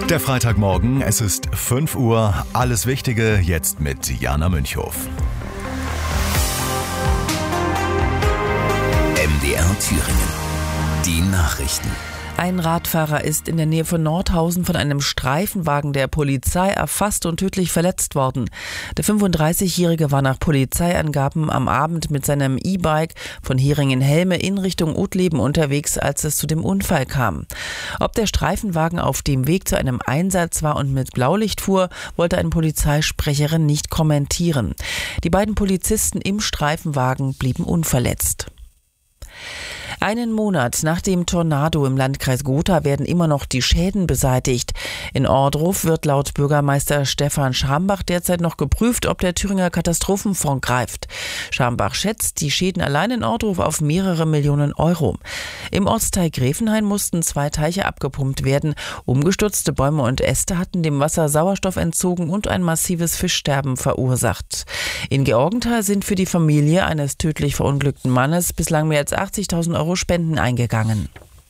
Der Freitagmorgen, es ist 5 Uhr. Alles Wichtige jetzt mit Jana Münchhof. MDR Thüringen. Die Nachrichten. Ein Radfahrer ist in der Nähe von Nordhausen von einem Streifenwagen der Polizei erfasst und tödlich verletzt worden. Der 35-Jährige war nach Polizeiangaben am Abend mit seinem E-Bike von Heringen-Helme in Richtung Uttleben unterwegs, als es zu dem Unfall kam. Ob der Streifenwagen auf dem Weg zu einem Einsatz war und mit Blaulicht fuhr, wollte eine Polizeisprecherin nicht kommentieren. Die beiden Polizisten im Streifenwagen blieben unverletzt. Einen Monat nach dem Tornado im Landkreis Gotha werden immer noch die Schäden beseitigt. In Ohrdruf wird laut Bürgermeister Stefan Schambach derzeit noch geprüft, ob der Thüringer Katastrophenfonds greift. Schambach schätzt die Schäden allein in Ohrdruf auf mehrere Millionen Euro. Im Ortsteil Gräfenhain mussten 2 Teiche abgepumpt werden. Umgestürzte Bäume und Äste hatten dem Wasser Sauerstoff entzogen und ein massives Fischsterben verursacht. In Georgenthal sind für die Familie eines tödlich verunglückten Mannes bislang mehr als 80.000 Euro Spenden eingegangen.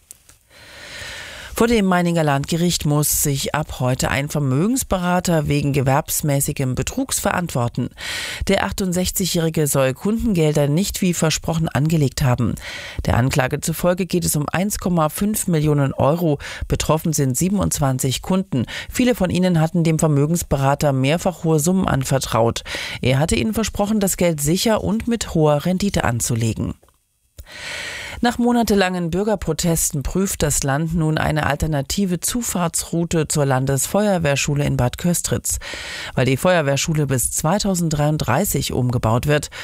Vor dem Meininger Landgericht muss sich ab heute ein Vermögensberater wegen gewerbsmäßigem Betrugs verantworten. Der 68-Jährige soll Kundengelder nicht wie versprochen angelegt haben. Der Anklage zufolge geht es um 1,5 Millionen Euro. Betroffen sind 27 Kunden. Viele von ihnen hatten dem Vermögensberater mehrfach hohe Summen anvertraut. Er hatte ihnen versprochen, das Geld sicher und mit hoher Rendite anzulegen. Nach monatelangen Bürgerprotesten prüft das Land nun eine alternative Zufahrtsroute zur Landesfeuerwehrschule in Bad Köstritz. Weil die Feuerwehrschule bis 2033 umgebaut wird,